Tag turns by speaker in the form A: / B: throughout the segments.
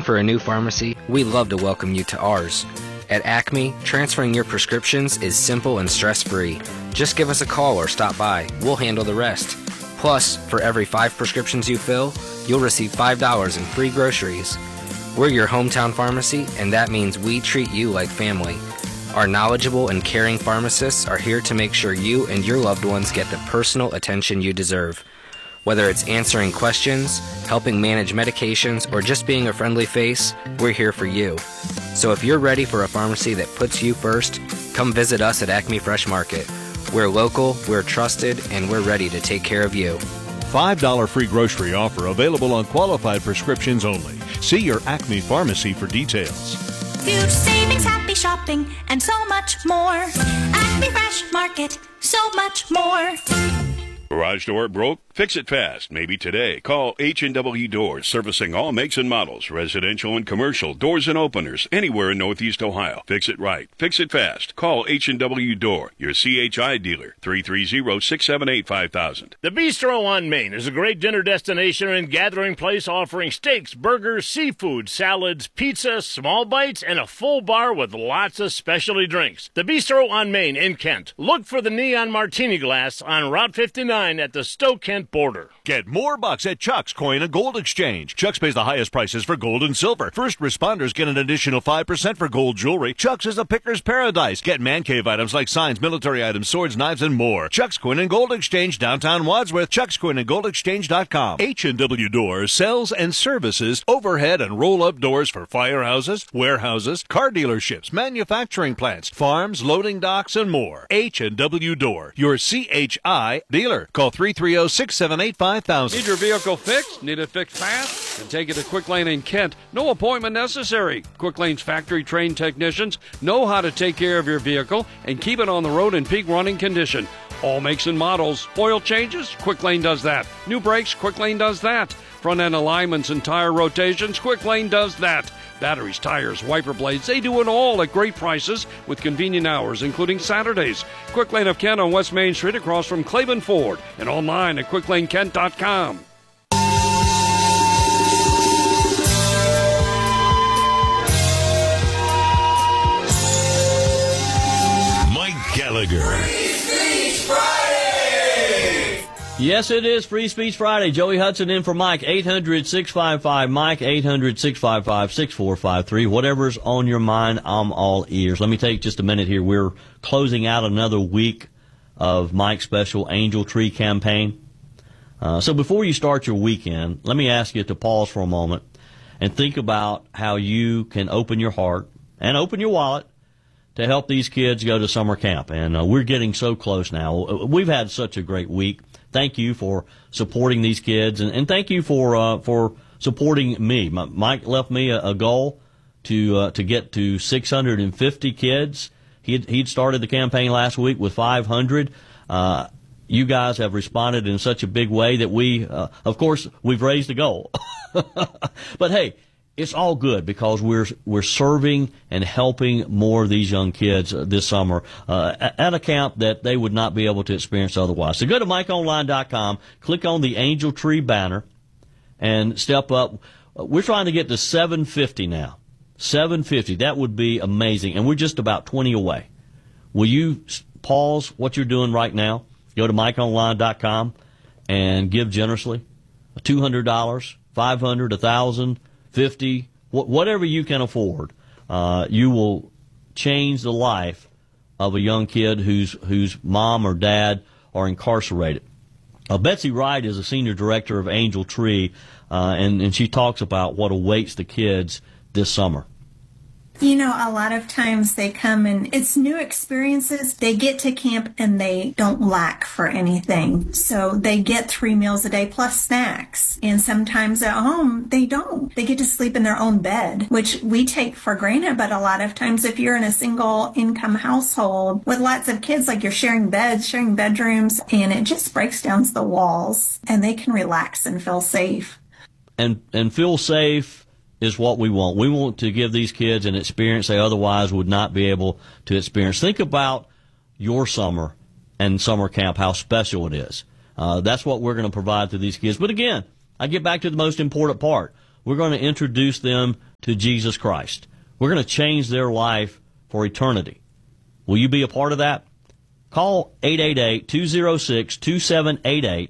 A: for a new pharmacy? We'd love to welcome you to ours. At Acme, transferring your prescriptions is simple and stress-free. Just give us a call or stop by. We'll handle the rest. Plus, for every 5 prescriptions you fill, you'll receive $5 in free groceries. We're your hometown pharmacy, and that means we treat you like family. Our knowledgeable and caring pharmacists are here to make sure you and your loved ones get the personal attention you deserve. Whether it's answering questions, helping manage medications, or just being a friendly face, we're here for you. So if you're ready for a pharmacy that puts you first, come visit us at Acme Fresh Market. We're local, we're trusted, and we're ready to take care of you.
B: $5 free grocery offer available on qualified prescriptions only. See your Acme pharmacy for details.
C: Huge savings, happy shopping, and so much more. Acme Fresh Market, so much more.
D: Garage door broke? Fix it fast. Maybe today. Call H&W Doors, servicing all makes and models, residential and commercial, doors and openers, anywhere in Northeast Ohio. Fix it right. Fix it fast. Call H&W Door, your CHI dealer, 330-678-5000.
E: The Bistro on Main is a great dinner destination and gathering place offering steaks, burgers, seafood, salads, pizza, small bites, and a full bar with lots of specialty drinks. The Bistro on Main in Kent. Look for the neon martini glass on Route 59 at the Stowe-Kent border.
B: Get more bucks at Chuck's Coin and Gold Exchange. Chuck's pays the highest prices for gold and silver. First responders get an additional 5% for gold jewelry. Chuck's is a picker's paradise. Get man cave items like signs, military items, swords, knives, and more. Chuck's Coin and Gold Exchange, downtown Wadsworth. Chuck'sCoinandGoldExchange.com. H&W Doors sells and services overhead and roll-up doors for firehouses, warehouses, car dealerships, manufacturing plants, farms, loading docks, and more. H&W Door, your CHI dealer. Call 330-678-5000.
F: Need your vehicle fixed? Need it fixed fast? Then take it to Quick Lane in Kent. No appointment necessary. Quick Lane's factory-trained technicians know how to take care of your vehicle and keep it on the road in peak running condition. All makes and models. Oil changes? Quick Lane does that. New brakes? Quick Lane does that. Front-end alignments and tire rotations? Quick Lane does that. Batteries, tires, wiper blades, they do it all at great prices with convenient hours, including Saturdays. Quick Lane of Kent on West Main Street across from Claiborne Ford and online at QuickLaneKent.com.
B: Mike Gallagher.
G: Yes, it is Free Speech Friday. Joey Hudson in for Mike. 800-655-MIKE, 800-655-6453. Whatever's on your mind, I'm all ears. Let me take just a minute here. We're closing out another week of Mike's special Angel Tree campaign. So before you start your weekend, let me ask you to pause for a moment and think about how you can open your heart and open your wallet to help these kids go to summer camp. And we're getting so close now. We've had such a great week. Thank you for supporting these kids, and thank you for supporting me. Mike left me a goal to get to 650 kids. He'd started the campaign last week with 500. You guys have responded in such a big way that of course, we've raised the goal. But hey, it's all good because we're serving and helping more of these young kids this summer at a camp that they would not be able to experience otherwise. So go to MikeOnline.com, click on the Angel Tree banner, and step up. We're trying to get to 750 now. 750. That would be amazing. And we're just about 20 away. Will you pause what you're doing right now? Go to MikeOnline.com and give generously. $200, $500, $1,000. 50, whatever you can afford, you will change the life of a young kid whose mom or dad are incarcerated. Betsy Wright is a senior director of Angel Tree, and she talks about what awaits the kids this summer.
H: You know, a lot of times they come and it's new experiences. They get to camp and they don't lack for anything. So they get 3 meals a day plus snacks. And sometimes at home, they don't. They get to sleep in their own bed, which we take for granted. But a lot of times if you're in a single income household with lots of kids, like you're sharing beds, sharing bedrooms, and it just breaks down the walls and they can relax and feel safe.
G: And feel safe is what we want. We want to give these kids an experience they otherwise would not be able to experience. Think about your summer and summer camp, how special it is. That's what we're going to provide to these kids. But again, I get back to the most important part. We're going to introduce them to Jesus Christ. We're going to change their life for eternity. Will you be a part of that? Call 888-206-2788,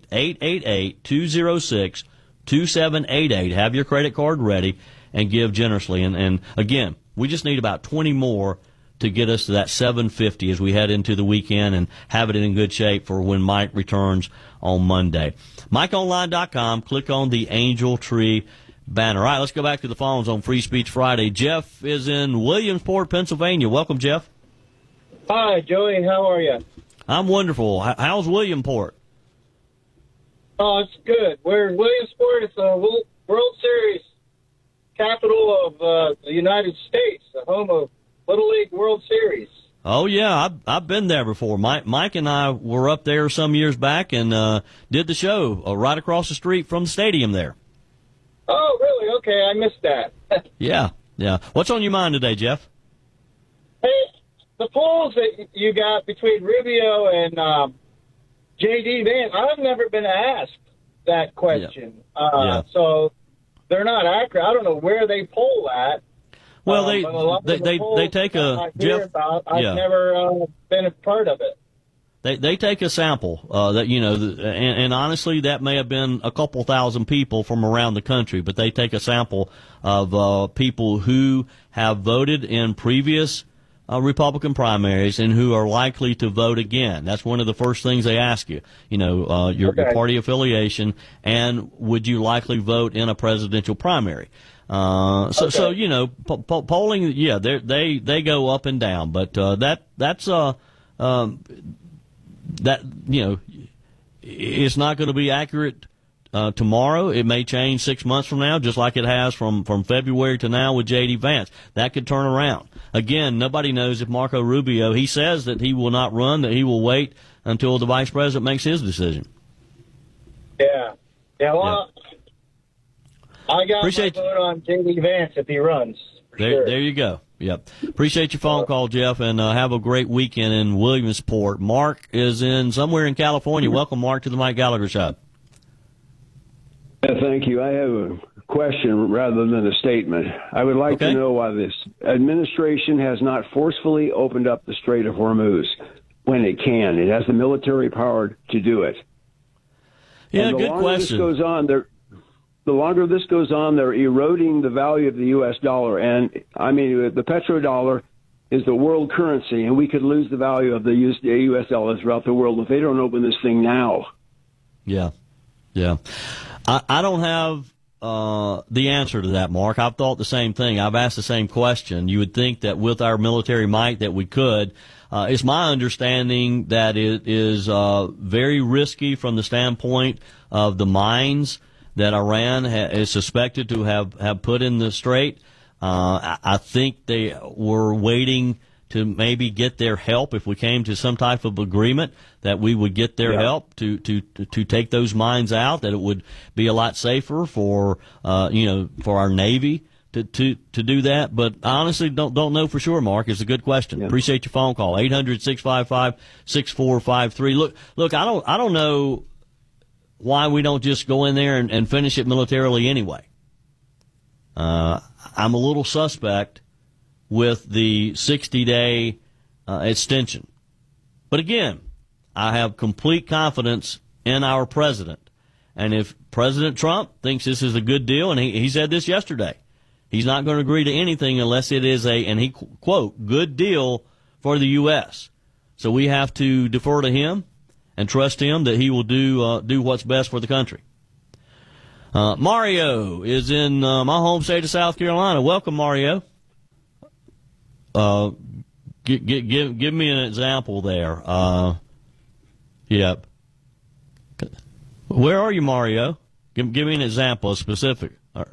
G: 888-206-2788. Have your credit card ready and give generously. And again, we just need about 20 more to get us to that 750 as we head into the weekend and have it in good shape for when Mike returns on Monday. MikeOnline.com, click on the Angel Tree banner. All right, let's go back to the phones on Free Speech Friday. Jeff is in Williamsport, Pennsylvania. Welcome, Jeff.
I: Hi, Joey. How are you?
G: I'm wonderful. How's Williamsport?
I: Oh, it's good. We're in Williamsport. It's a World Series capital of the United States, the home of Little League World Series.
G: Oh, yeah. I've been there before. Mike and I were up there some years back and did the show right across the street from the stadium there.
I: Oh, really? Okay, I missed that.
G: Yeah. What's on your mind today, Jeff?
I: Hey, the polls that you got between Rubio and J.D. Vance, I've never been asked that question.
G: Yeah.
I: So they're not accurate. I don't know where they poll at.
G: Well, they take a Jeff.
I: I've never been a part of it.
G: They take a sample that and honestly, that may have been a couple thousand people from around the country, but they take a sample of people who have voted in previous Republican primaries and who are likely to vote again. That's one of the first things they ask you. Your party affiliation, and would you likely vote in a presidential primary? Polling, yeah, they go up and down, but it's not going to be accurate tomorrow. It may change 6 months from now, just like it has from February to now with J.D. Vance. That could turn around. Again, nobody knows if Marco Rubio, he says that he will not run, that he will wait until the vice president makes his decision.
I: Yeah. Well, I got my vote on J.D. Vance if he runs.
G: There you go. Yep. Appreciate your phone call, Jeff, and have a great weekend in Williamsport. Mark is in somewhere in California. Welcome, Mark, to the Mike Gallagher Show.
J: Thank you. I have a question rather than a statement. I would like to know why this administration has not forcefully opened up the Strait of Hormuz when it can. It has the military power to do it.
G: Yeah, good question.
J: The longer this goes on, they're eroding the value of the U.S. dollar. And, I mean, the petrodollar is the world currency, and we could lose the value of the U.S. dollar throughout the world if they don't open this thing now.
G: Yeah. I don't have the answer to that, Mark. I've thought the same thing. I've asked the same question. You would think that with our military might that we could. It's my understanding that it is very risky from the standpoint of the mines that Iran is suspected to have put in the strait. I think they were waiting to maybe get their help if we came to some type of agreement that we would get their help to take those mines out, that it would be a lot safer for our Navy to do that. But I honestly don't know for sure, Mark. It's a good question. Yeah. Appreciate your phone call. 800-655-6453. Look, I don't know why we don't just go in there and finish it militarily anyway. I'm a little suspect with the 60-day extension. But again, I have complete confidence in our president. And if President Trump thinks this is a good deal, and he said this yesterday, he's not going to agree to anything unless it is and he, quote, good deal for the U.S. So we have to defer to him and trust him that he will do what's best for the country. Mario is in my home state of South Carolina. Welcome, Mario. Give me an example there. Yep. Where are you, Mario? Give me an example, a specific.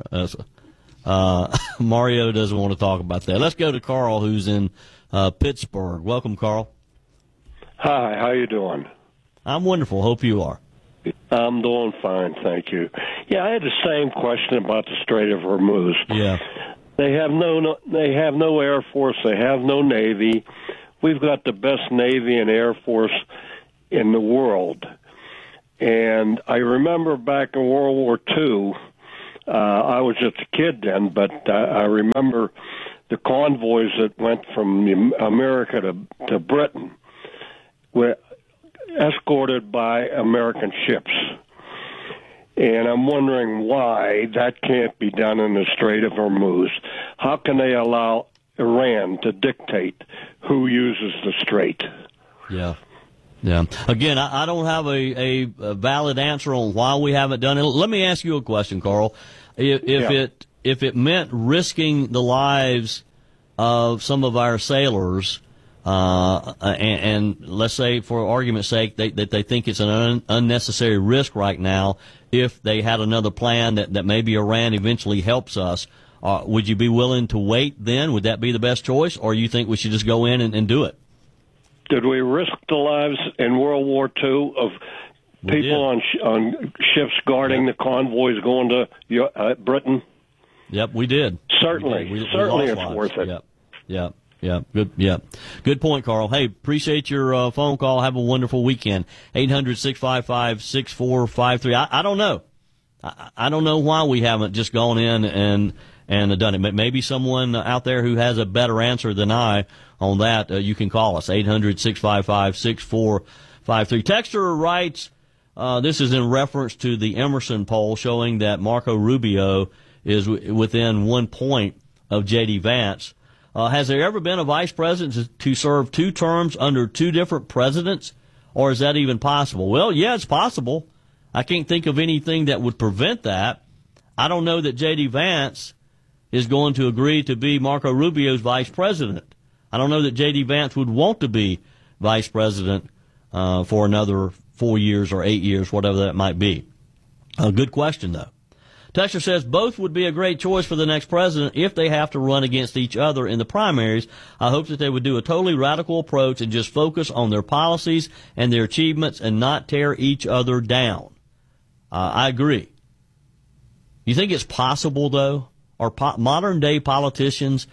G: Mario doesn't want to talk about that. Let's go to Carl, who's in Pittsburgh. Welcome, Carl.
K: Hi, how you doing?
G: I'm wonderful. Hope you are.
K: I'm doing fine, thank you. Yeah, I had the same question about the Strait of Hormuz.
G: Yeah.
K: They have no Air Force. They have no Navy. We've got the best Navy and Air Force in the world. And I remember back in World War II I was just a kid then, but I remember the convoys that went from America to Britain were escorted by American ships. And I'm wondering why that can't be done in the Strait of Hormuz. How can they allow Iran to dictate who uses the strait?
G: Yeah. Again, I don't have a valid answer on why we haven't done it. Let me ask you a question, Carl. If it meant risking the lives of some of our sailors, and let's say, for argument's sake, that they think it's an unnecessary risk right now, if they had another plan that maybe Iran eventually helps us, would you be willing to wait then? Would that be the best choice, or you think we should just go in and do it?
K: Did we risk the lives in World War II of people on ships guarding the convoys going to Britain?
G: Yep, we did.
K: Certainly. Certainly it's worth it.
G: Yep. Good point, Carl. Hey, appreciate your phone call. Have a wonderful weekend. 800-655-6453. I don't know. I don't know why we haven't just gone in and done it. Maybe someone out there who has a better answer than I on that, you can call us, 800-655-6453. Texter writes, this is in reference to the Emerson poll showing that Marco Rubio is within 1 point of J.D. Vance. Has there ever been a vice president to serve 2 terms under 2 different presidents, or is that even possible? Well, yeah, it's possible. I can't think of anything that would prevent that. I don't know that J.D. Vance is going to agree to be Marco Rubio's vice president. I don't know that J.D. Vance would want to be vice president for another 4 years or 8 years, whatever that might be. A good question, though. Texter says both would be a great choice for the next president if they have to run against each other in the primaries. I hope that they would do a totally radical approach and just focus on their policies and their achievements and not tear each other down. I agree. You think it's possible, though? Are modern-day politicians,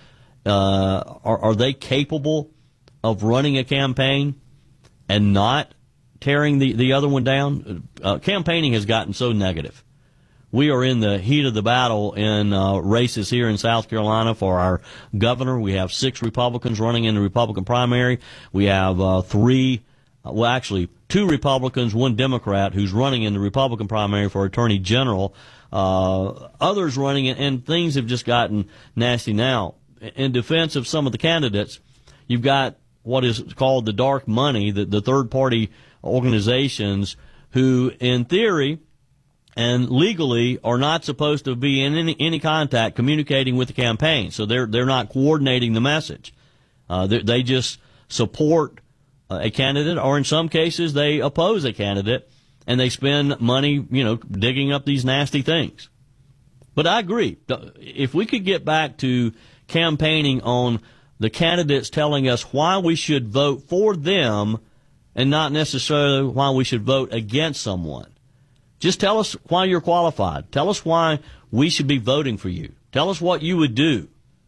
G: are they capable of running a campaign and not tearing the other one down? Campaigning has gotten so negative. We are in the heat of the battle in races here in South Carolina for our governor. We have 6 Republicans running in the Republican primary. We have 2 Republicans, 1 Democrat who's running in the Republican primary for Attorney General. Others running, and things have just gotten nasty now. In defense of some of the candidates, you've got what is called the dark money, the third-party organizations who, in theory and legally, are not supposed to be in any contact communicating with the campaign. So they're not coordinating the message. They just support a candidate, or in some cases they oppose a candidate, and they spend money, digging up these nasty things. But I agree. If we could get back to campaigning on the candidates telling us why we should vote for them and not necessarily why we should vote against someone. Just tell us why you're qualified. Tell us why we should be voting for you. Tell us what you would do.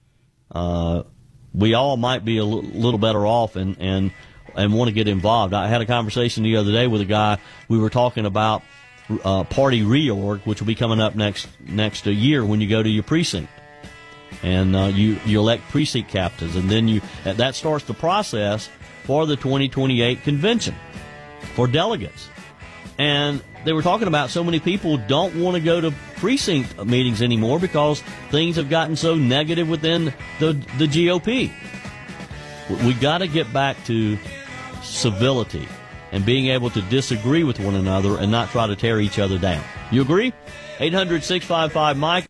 G: We all might be a little better off and want to get involved. I had a conversation the other day with a guy. We were talking about party reorg, which will be coming up next year when you go to your precinct. And you elect precinct captains. And then that starts the process for the 2028 convention for delegates. And they were talking about so many people don't want to go to precinct meetings anymore because things have gotten so negative within the GOP. We got to get back to civility and being able to disagree with one another and not try to tear each other down. You agree? 800-655-MIKE.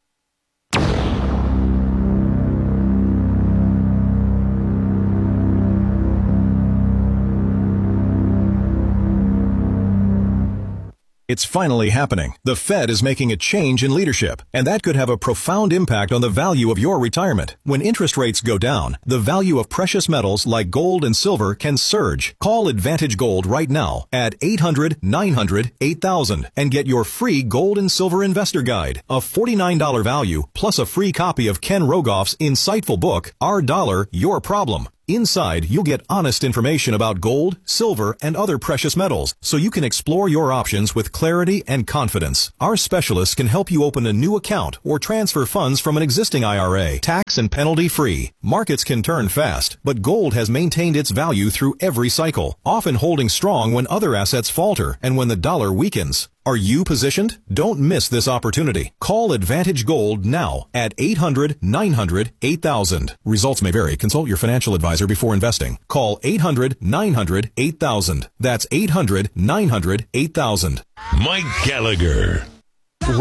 L: It's finally happening. The Fed is making a change in leadership, and that could have a profound impact on the value of your retirement. When interest rates go down, the value of precious metals like gold and silver can surge. Call Advantage Gold right now at 800-900-8000 and get your free gold and silver investor guide, a $49 value, plus a free copy of Ken Rogoff's insightful book, Our Dollar, Your Problem. Inside, you'll get honest information about gold, silver, and other precious metals, so you can explore your options with clarity and confidence. Our specialists can help you open a new account or transfer funds from an existing IRA, tax and penalty free. Markets can turn fast, but gold has maintained its value through every cycle, often holding strong when other assets falter and when the dollar weakens. Are you positioned? Don't miss this opportunity. Call Advantage Gold now at 800-900-8000. Results may vary. Consult your financial advisor before investing. Call 800-900-8000. That's 800-900-8000.
M: Mike Gallagher.